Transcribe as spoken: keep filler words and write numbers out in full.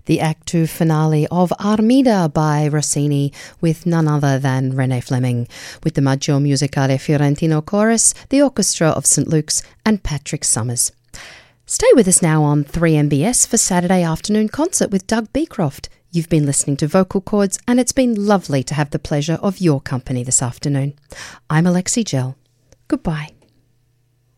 the Act Two finale of Armida by Rossini with none other than René Fleming, with the Maggio Musicale Fiorentino Chorus, the Orchestra of Saint Luke's and Patrick Summers. Stay with us now on three M B S for Saturday Afternoon Concert with Doug Beecroft. You've been listening to Vocal Chords, and it's been lovely to have the pleasure of your company this afternoon. I'm Alexi Gell. Goodbye.